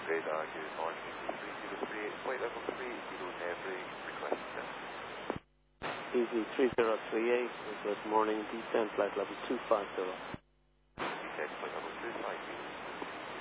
Radar, good morning. 3038, flight level 30, break, request descent. Easy 3038, good morning, descent flight level 250. Descent, flight level 250.